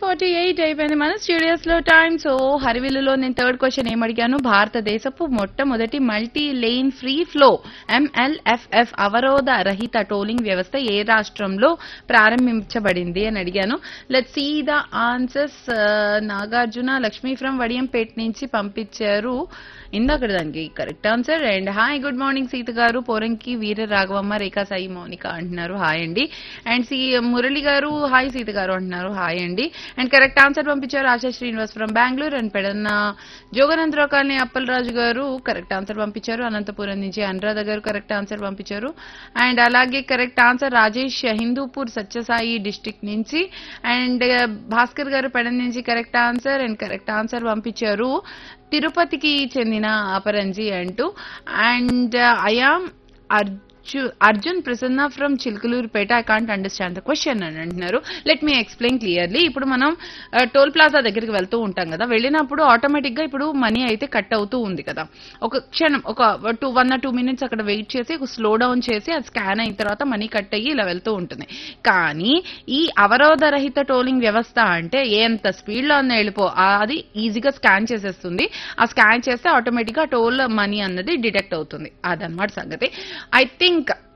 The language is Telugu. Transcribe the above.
9:48 అయిపోయింది మన స్టూడియోస్ లో టైం. సో హరివిల్లులో నేను థర్డ్ క్వశ్చన్ ఏమడిగాను, భారతదేశపు మొట్టమొదటి multi lane free flow MLFF అవరోధ రహిత టోలింగ్ వ్యవస్థ ఏ రాష్ట్రంలో ప్రారంభించబడింది అని అడిగాను. Let's see the answers. Nagarjuna Lakshmi from Vadiyampeta నుంచి పంపించారు ఇందాక దానికి correct answer. And hi good morning Sita గారు, పోరంకి వీర రాఘవమ్మ రేఖా సాయి మౌనిక అంటున్నారు హాయ్ అండి. అండ్ మురళి గారు హాయ్ సీత గారు అంటున్నారు హాయ్ అండి. అండ్ కరెక్ట్ ఆన్సర్ పంపించారు ASHA Srinivas from Bengaluru. And పెడన్న Jogananda Rao colony Appalaraju గారు కరెక్ట్ ఆన్సర్ పంపించారు. అనంతపురం నుంచి అనురాధ గారు కరెక్ట్ ఆన్సర్ పంపించారు. అండ్ అలాగే correct answer Rajesh Hindupur Sathya Sai district నుంచి. అండ్ భాస్కర్ గారు పెడ నుంచి correct answer. And correct answer పంపించారు తిరుపతికి చెందిన అపరంజి అంటూ. And I am Arjun Prasanna from చిల్కలూరుపేట I can't understand the question అని అంటున్నారు. Let me explain clearly. ఇప్పుడు మనం టోల్ ప్లాజా దగ్గరికి వెళ్తూ ఉంటాం కదా, వెళ్ళినప్పుడు ఆటోమేటిక్ గా ఇప్పుడు మనీ అయితే కట్ అవుతూ ఉంది కదా. ఒక క్షణం ఒక 1 or 2 minutes అక్కడ వెయిట్ చేసి స్లో డౌన్ చేసి అది స్కాన్ అయిన తర్వాత మనీ కట్ అయ్యి ఇలా వెళ్తూ ఉంటుంది. కానీ ఈ అవరోధ రహిత టోలింగ్ వ్యవస్థ అంటే ఎంత స్పీడ్ లో అన్న అది ఈజీగా స్కాన్ చేసేస్తుంది. ఆ స్కాన్ చేస్తే ఆటోమేటిక్ గా టోల్ మనీ అన్నది డిటెక్ట్ అవుతుంది. అదనమాట సంగతి. I think